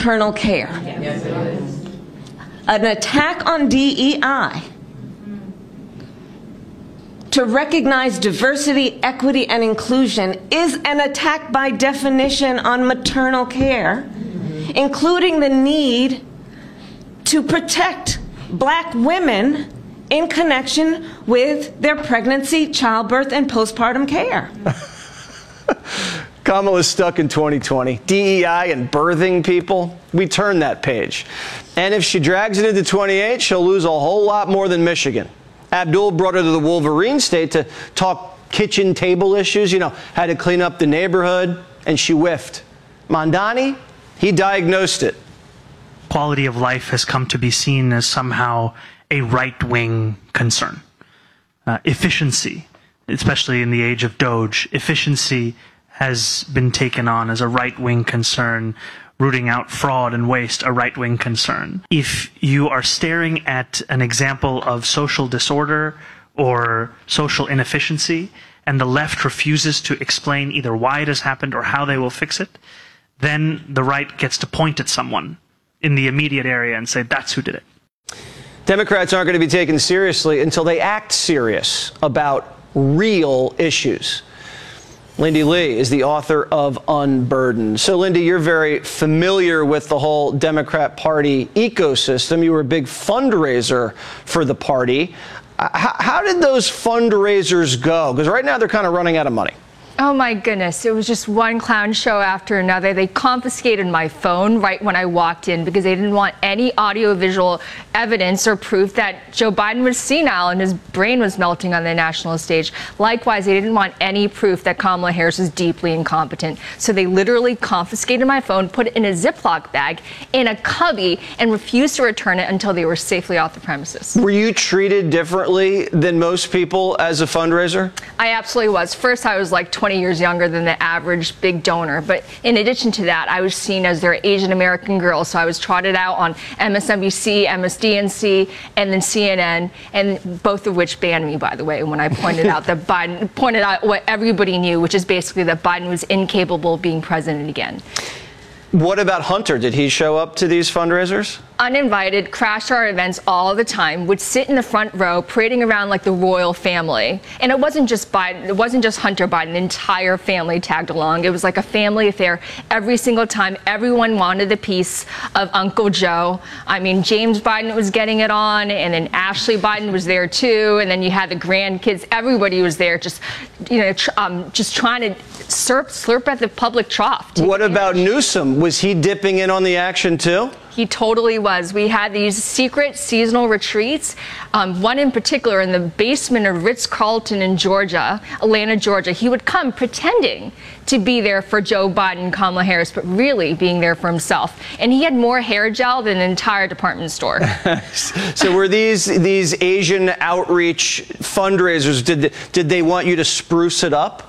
maternal care. Yes, it is. An attack on DEI to recognize diversity, equity, and inclusion is an attack by definition on maternal care, including the need to protect Black women in connection with their pregnancy, childbirth, and postpartum care. Kamala's stuck in 2020. DEI and birthing people, we turn that page. And if she drags it into 28, she'll lose a whole lot more than Michigan. Abdul brought her to the Wolverine State to talk kitchen table issues, how to clean up the neighborhood, and she whiffed. Mamdani, he diagnosed it. Quality of life has come to be seen as somehow a right-wing concern. Efficiency, especially in the age of Doge, efficiency has been taken on as a right-wing concern, rooting out fraud and waste, a right-wing concern. If you are staring at an example of social disorder or social inefficiency, and the left refuses to explain either why it has happened or how they will fix it, then the right gets to point at someone in the immediate area and say, that's who did it. Democrats aren't going to be taken seriously until they act serious about real issues. Lindy Lee is the author of Unburdened. So, Lindy, you're very familiar with the whole Democrat Party ecosystem. You were a big fundraiser for the party. How did those fundraisers go? Because right now they're kind of running out of money. Oh my goodness, it was just one clown show after another. They confiscated my phone right when I walked in because they didn't want any audiovisual evidence or proof that Joe Biden was senile and his brain was melting on the national stage. Likewise, they didn't want any proof that Kamala Harris was deeply incompetent. So they literally confiscated my phone, put it in a Ziploc bag, in a cubby, and refused to return it until they were safely off the premises. Were you treated differently than most people as a fundraiser? I absolutely was. First, I was like 20 years younger than the average big donor. But in addition to that, I was seen as their Asian American girl. So I was trotted out on MSNBC, MSDNC, and then CNN, and both of which banned me, by the way, when I pointed out that Biden pointed out what everybody knew, which is basically that Biden was incapable of being president again. What about Hunter? Did he show up to these fundraisers? Uninvited, crashed our events all the time, would sit in the front row parading around like the royal family. And it wasn't just Biden, it wasn't just Hunter Biden, the entire family tagged along. It was like a family affair every single time. Everyone wanted a piece of Uncle Joe. I mean, James Biden was getting it on, and then Ashley Biden was there too, and then you had the grandkids. Everybody was there just, just trying to slurp at the public trough. What about Newsom? Was he dipping in on the action too? He totally was. We had these secret seasonal retreats, one in particular in the basement of Ritz-Carlton in Georgia, Atlanta, Georgia. He would come pretending to be there for Joe Biden and Kamala Harris, but really being there for himself. And he had more hair gel than an entire department store. So were these Asian outreach fundraisers, did they want you to spruce it up?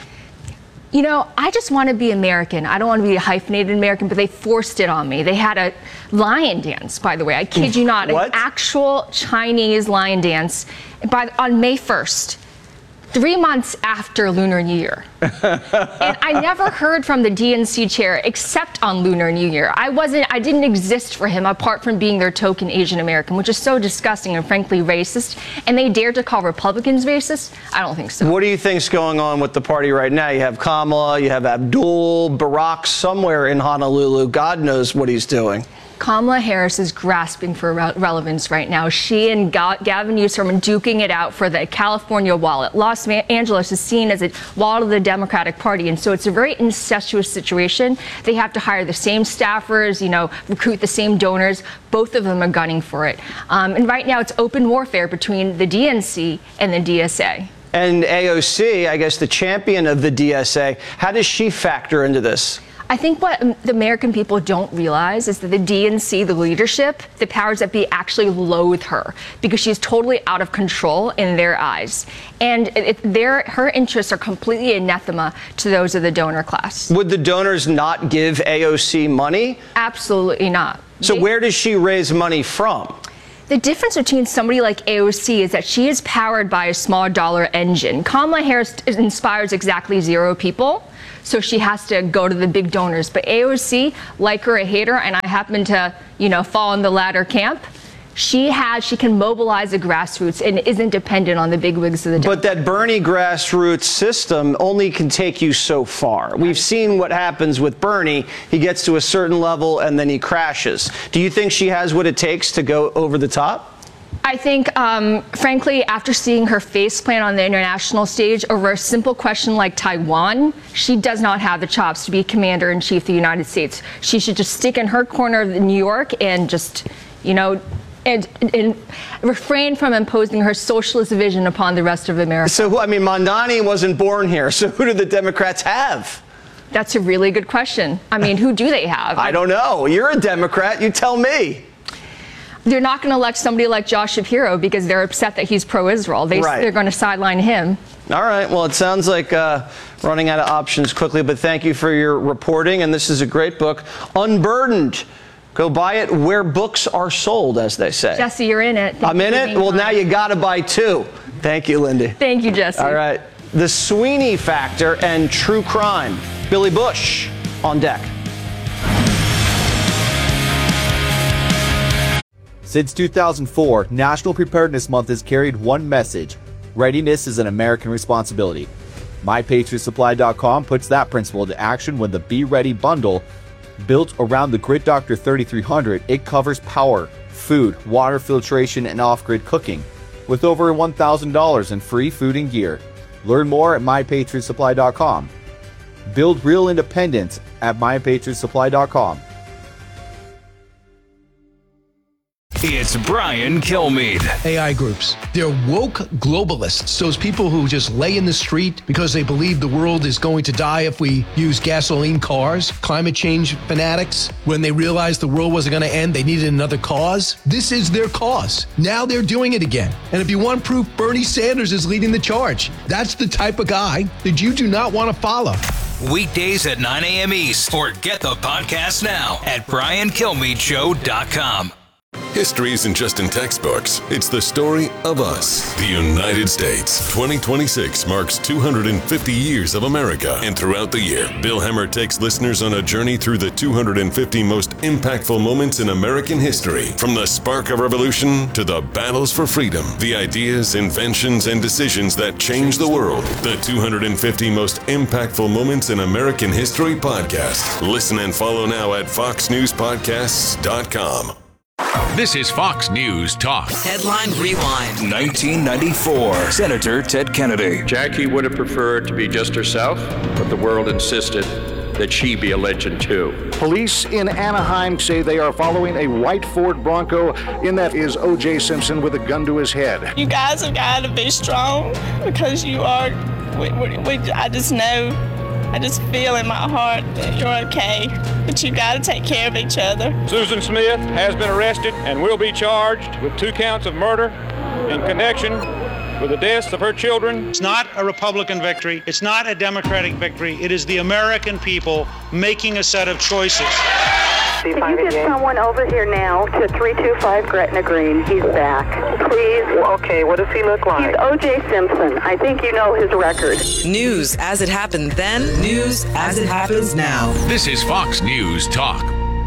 You know, I just want to be American. I don't want to be a hyphenated American, but they forced it on me. They had a lion dance, by the way. I kid you not. What? An actual Chinese lion dance on May 1st. 3 months after Lunar New Year. And I never heard from the DNC chair except on Lunar New Year. I didn't exist for him apart from being their token Asian American, which is so disgusting and frankly racist. And they dared to call Republicans racist? I don't think so. What do you think's going on with the party right now? You have Kamala, you have Abdul, Barack somewhere in Honolulu. God knows what he's doing. Kamala Harris is grasping for relevance right now. She and Gavin Newsom are duking it out for the California wallet. Los Angeles is seen as a wallet of the Democratic Party, and so it's a very incestuous situation. They have to hire the same staffers, recruit the same donors. Both of them are gunning for it. And right now it's open warfare between the DNC and the DSA. And AOC, I guess the champion of the DSA, how does she factor into this? I think what the American people don't realize is that the DNC, the leadership, the powers that be actually loathe her because she's totally out of control in their eyes. And her interests are completely anathema to those of the donor class. Would the donors not give AOC money? Absolutely not. So where does she raise money from? The difference between somebody like AOC is that she is powered by a small dollar engine. Kamala Harris inspires exactly 0 people. so she has to go to the big donors. But AOC, like her or hate her, and I happen to, fall in the latter camp, she can mobilize the grassroots and isn't dependent on the bigwigs of the But that Bernie grassroots system only can take you so far. We've seen what happens with Bernie. He gets to a certain level and then he crashes. Do you think she has what it takes to go over the top? I think, frankly, after seeing her face plant on the international stage over a simple question like Taiwan, she does not have the chops to be commander-in-chief of the United States. She should just stick in her corner of New York and just, and refrain from imposing her socialist vision upon the rest of America. So, Mondani wasn't born here, so who do the Democrats have? That's a really good question. Who do they have? I don't know. You're a Democrat. You tell me. They're not going to elect somebody like Josh Shapiro because they're upset that he's pro-Israel. They're going to sideline him. All right. Well, it sounds like running out of options quickly, but thank you for your reporting. And this is a great book, Unburdened. Go buy it where books are sold, as they say. Jesse, you're in it. I'm in it? Well, now you got to buy two. Thank you, Lindy. Thank you, Jesse. All right. The Sweeney Factor and True Crime. Billy Bush on deck. Since 2004, National Preparedness Month has carried one message: readiness is an American responsibility. MyPatriotSupply.com puts that principle into action when the Be Ready bundle, built around the Grid Doctor 3300, it covers power, food, water filtration, and off-grid cooking, with over $1,000 in free food and gear. Learn more at MyPatriotSupply.com. Build real independence at MyPatriotSupply.com. It's Brian Kilmeade. AI groups. They're woke globalists. Those people who just lay in the street because they believe the world is going to die if we use gasoline cars. Climate change fanatics. When they realized the world wasn't going to end, they needed another cause. This is their cause. Now they're doing it again. And if you want proof, Bernie Sanders is leading the charge. That's the type of guy that you do not want to follow. Weekdays at 9 a.m. East, or get the podcast now at BrianKilmeadeShow.com. History isn't just in textbooks. It's the story of us, the United States. 2026 marks 250 years of America. And throughout the year, Bill Hemmer takes listeners on a journey through the 250 most impactful moments in American history. From the spark of revolution to the battles for freedom, the ideas, inventions, and decisions that changed the world. The 250 most impactful moments in American history podcast. Listen and follow now at FoxNewsPodcasts.com. This is Fox News Talk. Headline Rewind. 1994. Senator Ted Kennedy. Jackie would have preferred to be just herself, but the world insisted that she be a legend too. Police in Anaheim say they are following a white Ford Bronco. In that is O.J. Simpson with a gun to his head. You guys have got to be strong because you are. I just know. I just feel in my heart that you're okay, but you got to take care of each other. Susan Smith has been arrested and will be charged with 2 counts of murder in connection with the deaths of her children. It's not a Republican victory. It's not a Democratic victory. It is the American people making a set of choices. Could you get someone over here now to 325 Gretna Green? He's back. Please. Okay, what does he look like? He's O.J. Simpson. I think you know his record. News as it happened then, news as it happens now. This is Fox News Talk.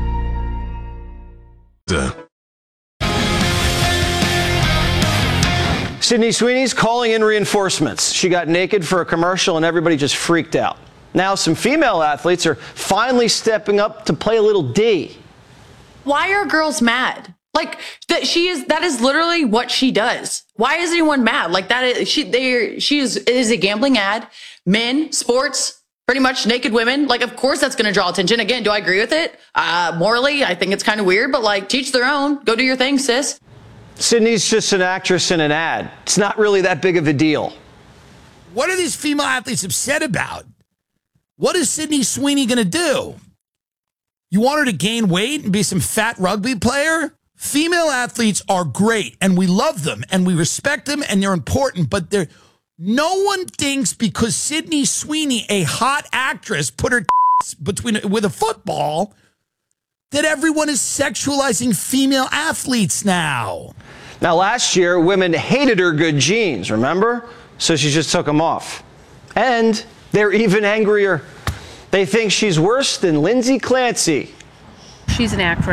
Sydney Sweeney's calling in reinforcements. She got naked for a commercial and everybody just freaked out. Now some female athletes are finally stepping up to play a little D. Why are girls mad? Like that is literally what she does. Why is anyone mad? Like that is she is a gambling ad. Men, sports, pretty much naked women. Like of course that's going to draw attention. Again, do I agree with it? Morally, I think it's kind of weird, but like teach their own. Go do your thing, sis. Sydney's just an actress in an ad. It's not really that big of a deal. What are these female athletes upset about? What is Sydney Sweeney going to do? You want her to gain weight and be some fat rugby player? Female athletes are great, and we love them, and we respect them, and they're important, but no one thinks because Sydney Sweeney, a hot actress, put her with a football, that everyone is sexualizing female athletes now. Now, last year, women hated her good genes, remember? So she just took them off. And they're even angrier They think she's worse than Lindsay Clancy. She's an actress.